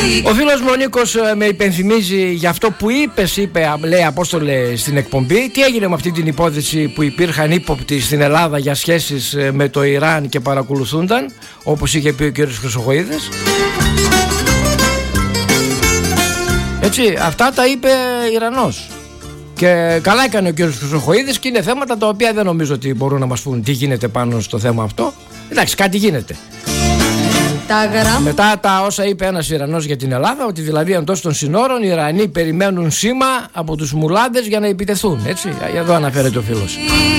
Ο φίλος μου ο Νίκος με υπενθυμίζει για αυτό που είπε, λέει Απόστολε, στην εκπομπή. Τι έγινε με αυτή την υπόθεση που υπήρχαν ύποπτοι στην Ελλάδα για σχέσεις με το Ιράν και παρακολουθούνταν, όπως είχε πει ο κ. Χρυσοχοΐδης. Έτσι, αυτά τα είπε Ιρανός. Και καλά έκανε ο κ. Χρυσοχοΐδης, και είναι θέματα τα οποία δεν νομίζω ότι μπορούν να μας πούν τι γίνεται πάνω στο θέμα αυτό. Εντάξει, κάτι γίνεται. Μετά τα όσα είπε ένας Ιρανός για την Ελλάδα, ότι δηλαδή εντός των συνόρων οι Ιρανοί περιμένουν σήμα από τους μουλάδες για να επιτεθούν. Έτσι, εδώ αναφέρεται ο φίλος.